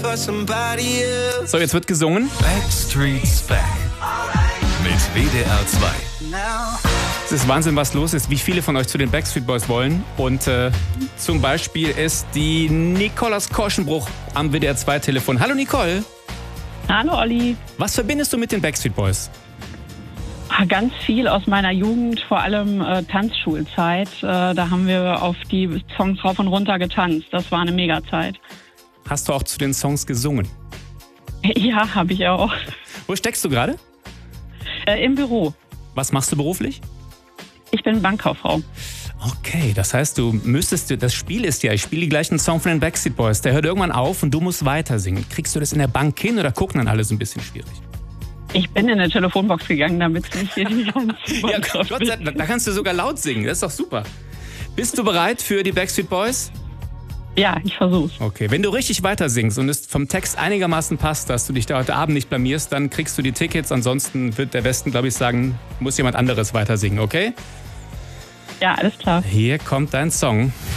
So, jetzt wird gesungen. Backstreet's Back mit WDR 2. Es ist Wahnsinn, was los ist, wie viele von euch zu den Backstreet Boys wollen. Und zum Beispiel ist die Nicole aus Korschenbruch am WDR 2 Telefon. Hallo Nicole. Hallo Olli. Was verbindest du mit den Backstreet Boys? Ganz viel aus meiner Jugend, vor allem Tanzschulzeit. Da haben wir auf die Songs rauf und runter getanzt. Das war eine Megazeit. Hast du auch zu den Songs gesungen? Ja, habe ich auch. Wo steckst du gerade? Im Büro. Was machst du beruflich? Ich bin Bankkauffrau. Okay, das heißt, das Spiel ist ja, ich spiele gleich einen Song von den Backstreet Boys. Der hört irgendwann auf und du musst weiter singen. Kriegst du das in der Bank hin oder gucken dann alle so ein bisschen schwierig? Ich bin in eine Telefonbox gegangen, damit es nicht hier die ganze Ja, Gott sei Dank, da kannst du sogar laut singen. Das ist doch super. Bist du bereit für die Backstreet Boys? Ja, ich versuch's. Okay, wenn du richtig weiter singst und es vom Text einigermaßen passt, dass du dich da heute Abend nicht blamierst, dann kriegst du die Tickets. Ansonsten wird der Westen, glaube ich, sagen, muss jemand anderes weiter singen, okay? Ja, alles klar. Hier kommt dein Song.